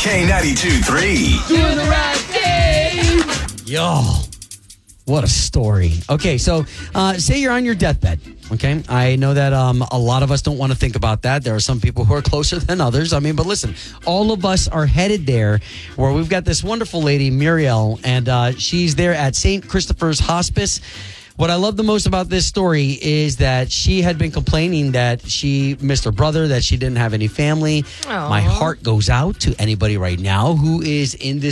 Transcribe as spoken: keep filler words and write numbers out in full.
K ninety-two three. Doing the right thing. Yo, what a story. Okay, so uh, say you're on your deathbed. Okay, I know that um, a lot of us don't want to think about that. There are some people who are closer than others. I mean, but listen, all of us are headed there where we've got this wonderful lady, Muriel, and uh, she's there at Saint Christopher's Hospice. What I love the most about this story is that she had been complaining that she missed her brother, that she didn't have any family. Aww. My heart goes out to anybody right now who is in this